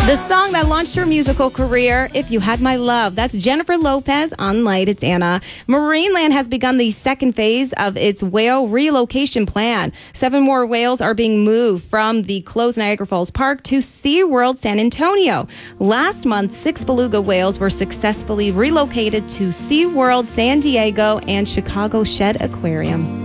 The song that launched her musical career, If You Had My Love. That's Jennifer Lopez on Light. It's Anna. Marineland has begun the second phase of its whale relocation plan. 7 more whales are being moved from the closed Niagara Falls Park to SeaWorld San Antonio. Last month, 6 beluga whales were successfully relocated to SeaWorld San Diego and Chicago Shed Aquarium.